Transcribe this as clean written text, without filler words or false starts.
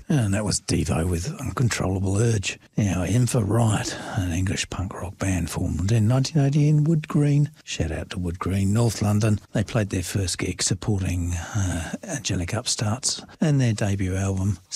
And that was Devo with Uncontrollable Urge. Now, In for Riot, an English punk rock band formed in 1980 in Wood Green. Shout out to Wood Green, North London. They played their first gig supporting Angelic Upstarts and their debut album